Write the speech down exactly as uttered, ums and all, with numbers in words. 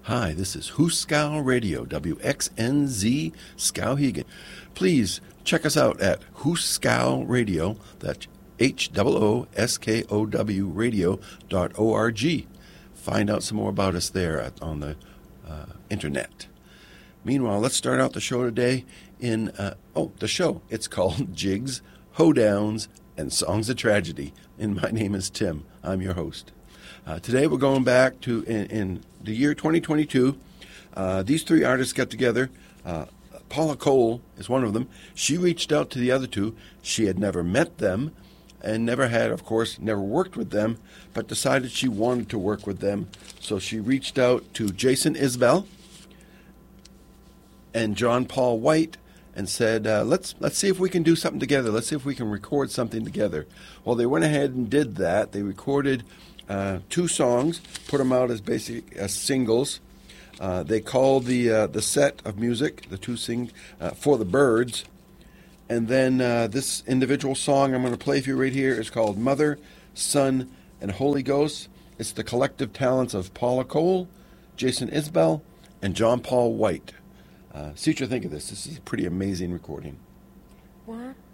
Hi, this is Hooskow Radio, W X N Z Skowhegan. Please check us out at Hooskow Radio, that's H O O S K O W radio dot O R G. Find out some more about us there at, on the uh, internet. Meanwhile, let's start out the show today in, uh, oh, the show. It's called Jigs, Hoedowns, and Songs of Tragedy. And my name is Tim. I'm your host. Uh, today we're going back to in, in the year twenty twenty-two. Uh, these three artists got together. Uh, Paula Cole is one of them. She reached out to the other two. She had never met them and never had, of course, never worked with them, but decided she wanted to work with them. So she reached out to Jason Isbell and John Paul White and said, uh, let's let's see if we can do something together. Let's see if we can record something together. Well, they went ahead and did that. They recorded Uh, two songs, put them out as basic as singles. Uh, they called the uh, the set of music, the two sing uh, For the Birds. And then uh, this individual song I'm going to play for you right here is called Mother, Son, and Holy Ghost. It's the collective talents of Paula Cole, Jason Isbell, and John Paul White. Uh, see what you think of this. This is a pretty amazing recording. What?